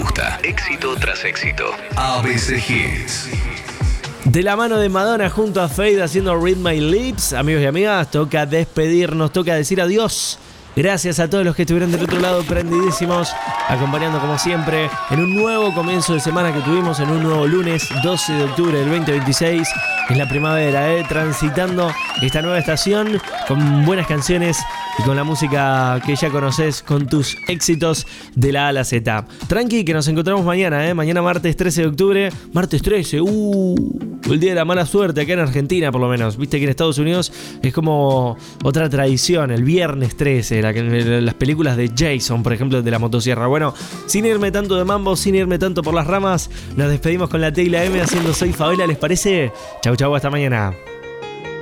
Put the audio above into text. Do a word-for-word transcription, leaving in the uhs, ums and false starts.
gusta. Éxito tras éxito. A B C Hits. De la mano de Madonna junto a Fade haciendo Read My Lips. Amigos y amigas, toca despedirnos, toca decir adiós. Gracias a todos los que estuvieron del otro lado prendidísimos, acompañando como siempre en un nuevo comienzo de semana que tuvimos, en un nuevo lunes doce de octubre del veinte veintiséis. Es la primavera, ¿eh? Transitando esta nueva estación con buenas canciones y con la música que ya conoces, con tus éxitos de la A a la Z. Tranqui, que nos encontramos mañana, ¿eh? Mañana martes trece de octubre. Martes trece, uh, el día de la mala suerte acá en Argentina, por lo menos. Viste que en Estados Unidos es como otra tradición, el viernes trece, la, las películas de Jason, por ejemplo, de la motosierra. Bueno, sin irme tanto de mambo, sin irme tanto por las ramas, nos despedimos con la T y la M haciendo Soy Favela, ¿les parece? Chau, chau, hasta mañana.